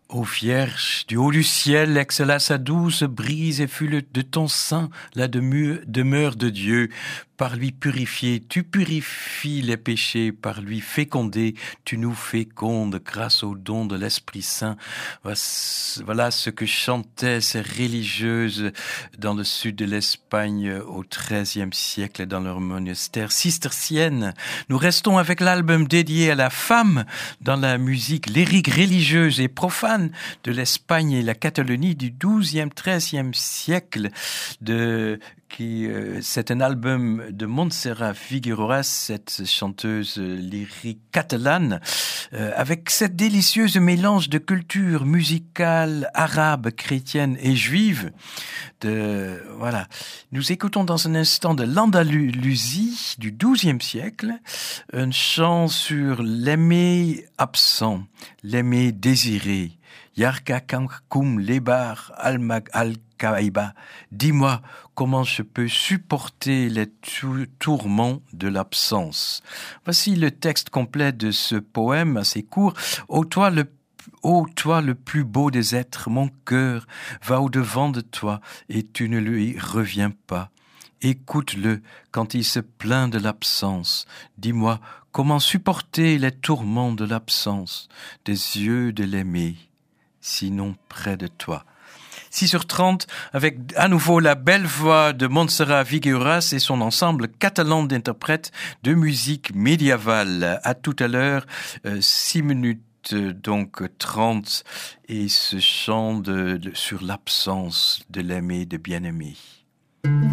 Ô Vierge, du haut du ciel exhala sa douce brise et fut de ton sein la demeure de Dieu. Par lui purifié, tu purifies les péchés, par lui fécondé, tu nous fécondes grâce au don de l'Esprit Saint. Voilà ce que chantaient ces religieuses dans le sud de l'Espagne au XIIIe siècle dans leur monastère cistercienne. Nous restons avec l'album dédié à la femme dans la musique lyrique religieuse et profane de l'Espagne et la Catalogne du XIIe, XIIIe siècle. C'est un album de Montserrat Figueroa, cette chanteuse lyrique catalane, avec cette délicieuse mélange de culture musicale arabe, chrétienne et juive. Voilà. Nous écoutons dans un instant de l'Andalousie du XIIe siècle, un chant sur l'aimé absent, l'aimé désiré. Yarka kum lebar almag al-Kaïba. Dis-moi comment je peux supporter les tourments de l'absence. Voici le texte complet de ce poème assez court. Ô toi le plus beau des êtres, mon cœur va au-devant de toi et tu ne lui reviens pas. Écoute-le quand il se plaint de l'absence. Dis-moi comment supporter les tourments de l'absence des yeux de l'aimé, sinon près de toi. 6h30, avec à nouveau la belle voix de Montserrat Figueras et son ensemble catalan d'interprètes de musique médiévale. À tout à l'heure, 6 minutes, donc 30, et ce chant sur l'absence de l'aimé, de bien-aimé.